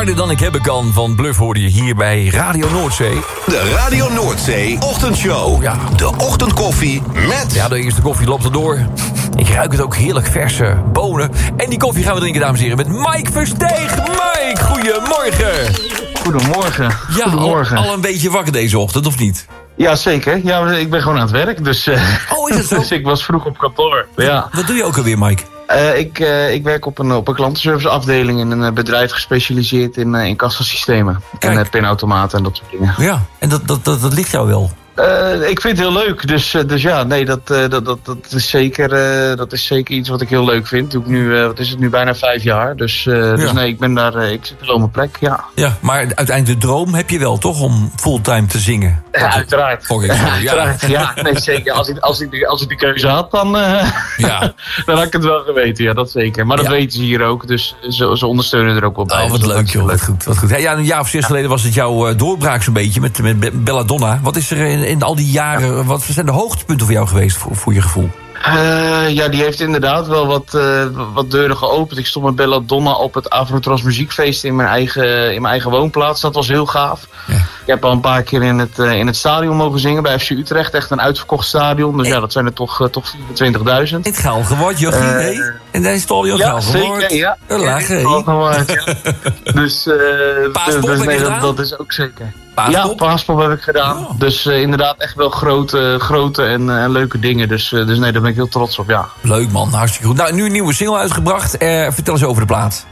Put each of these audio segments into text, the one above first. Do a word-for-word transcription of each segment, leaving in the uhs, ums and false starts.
Harder dan ik hebben kan van Bluff hoorde je hier bij Radio Noordzee. De Radio Noordzee Ochtendshow. Ja. De ochtendkoffie met... Ja, de eerste koffie loopt erdoor. Ik ruik het ook heerlijk, verse bonen. En die koffie gaan we drinken, dames en heren, met Mike Versteeg. Mike, goedemorgen. Goedemorgen. Ja, Goedemorgen. Al, al een beetje wakker deze ochtend, of niet? Ja, zeker. Ja, ik ben gewoon aan het werk, dus, uh, Oh, is het zo? dus ik was vroeg op kantoor. Ja. Wat doe je ook alweer, Mike? Uh, ik, uh, ik werk op een, op een klantenserviceafdeling in een uh, bedrijf gespecialiseerd in, uh, in kassasystemen. En uh, pinautomaten en dat soort dingen. Ja, en dat, dat, dat, dat ligt jou wel. Uh, ik vind het heel leuk, dus, uh, dus ja, nee, dat, uh, dat, dat, dat, is zeker, uh, dat is zeker iets wat ik heel leuk vind. Doe ik nu, uh, wat is het nu, bijna vijf jaar. Dus, uh, ja. dus nee, ik ben daar, uh, ik zit wel op mijn plek, ja. Ja, maar uiteindelijk de droom heb je wel, toch, om fulltime te zingen? Ja, uiteraard. Gok ik zo, ja. Uiteraard, ja, nee, zeker. Als ik, als ik, de, als ik de keuze had, dan, uh, Ja. dan had ik het wel geweten, ja, dat zeker. Maar dat Ja. weten ze hier ook, dus ze, ze ondersteunen er ook wel bij. Oh, wat Dus leuk, dat is joh. Wat goed, wat goed. Ja, een jaar of zes geleden was het jouw uh, doorbraak zo'n beetje met, met Belladonna. Wat is er in, in al die jaren, wat zijn de hoogtepunten voor jou geweest, voor, voor je gevoel? Uh, ja, die heeft inderdaad wel wat, uh, wat deuren geopend. Ik stond met Belladonna op het Afro-Tros muziekfeest in mijn eigen, in mijn eigen woonplaats. Dat was heel gaaf. Ja. Ik heb al een paar keer in het, uh, in het stadion mogen zingen bij F C Utrecht. Echt een uitverkocht stadion. Dus ja, dat zijn er toch, uh, toch vierentwintigduizend. Het gaal geword, jochie, Uh, nee? En dat is toch heel Ja, gaal geword. zeker, ja. Een laag, hè? Ja, geworden, ja. Dus, uh, Paaspop dus heb je nee, dat, gedaan? dat is ook zeker. Paaspop? Ja, paaspop heb ik gedaan. Ja. Dus uh, inderdaad echt wel grote, grote en, uh, en leuke dingen. Dus, uh, dus nee, daar ben ik heel trots op, ja. Leuk, man. Hartstikke goed. Nou, nu een nieuwe single uitgebracht. Uh, vertel eens over de plaat.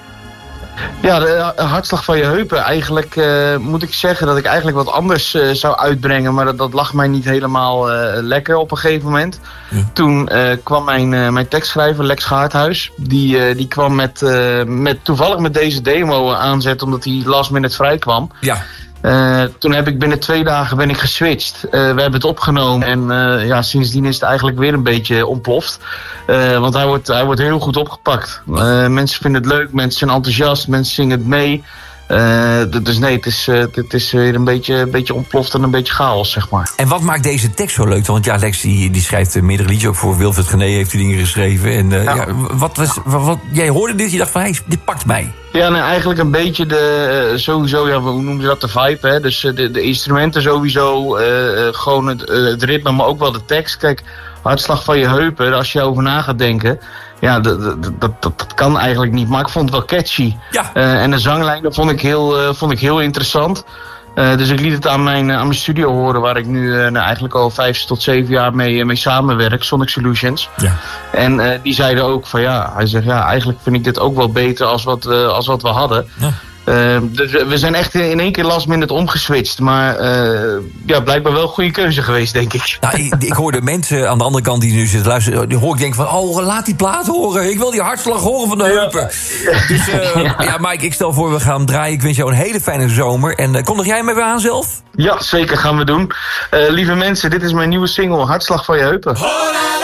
Ja, de uh, hartslag van je heupen. Eigenlijk uh, moet ik zeggen dat ik eigenlijk wat anders uh, zou uitbrengen. Maar dat, dat lag mij niet helemaal uh, lekker op een gegeven moment. Ja. Toen uh, kwam mijn, uh, mijn tekstschrijver Lex Gaardhuis. Die, uh, die kwam met, uh, met, toevallig met deze demo aanzetten. Omdat hij last minute vrij kwam. Ja. Uh, toen heb ik binnen twee dagen ben ik geswitcht. Uh, we hebben het opgenomen en uh, ja, sindsdien is het eigenlijk weer een beetje ontploft. Uh, want hij wordt, hij wordt heel goed opgepakt. Uh, mensen vinden het leuk, mensen zijn enthousiast, mensen zingen het mee. Uh, dus nee, het is, uh, het is weer een beetje, een beetje ontploft en een beetje chaos, zeg maar. En wat maakt deze tekst zo leuk? Want ja, Lex die, die schrijft meerdere liedjes. Ook voor Wilfred Gené heeft hij dingen geschreven. En uh, ja. Ja, wat was, wat, wat, jij hoorde dit, je dacht van, hey, dit pakt mij. Ja, nee, eigenlijk een beetje de, uh, sowieso, ja, hoe noemen ze dat, de vibe, hè? Dus uh, de, de instrumenten sowieso, uh, uh, gewoon het, uh, het ritme, maar ook wel de tekst. Kijk, hartslag van je heupen, als je over na gaat denken, ja, dat, dat, dat, dat kan eigenlijk niet, maar ik vond het wel catchy. Ja. Uh, en de zanglijnen vond ik heel, uh, vond ik heel interessant. Uh, dus ik liet het aan mijn, uh, aan mijn studio horen, waar ik nu uh, nou, eigenlijk al vijf tot zeven jaar mee, uh, mee samenwerk, Sonic Solutions. Ja. En uh, die zeiden ook van ja, hij zegt ja, eigenlijk vind ik dit ook wel beter als wat, uh, als wat we hadden. Ja. Uh, dus we zijn echt in één keer last minute omgeswitcht. Maar uh, ja, blijkbaar wel een goede keuze geweest, denk ik. Nou, ik, ik hoor de mensen aan de andere kant die nu zitten luisteren, die hoor ik denken van, oh, laat die plaat horen. Ik wil die hartslag horen van de heupen. Ja. Dus uh, ja. ja, Mike, ik stel voor, we gaan draaien. Ik wens jou een hele fijne zomer. En uh, kondig jij me weer aan zelf? Ja, zeker gaan we doen. Uh, lieve mensen, dit is mijn nieuwe single, Hartslag van je heupen.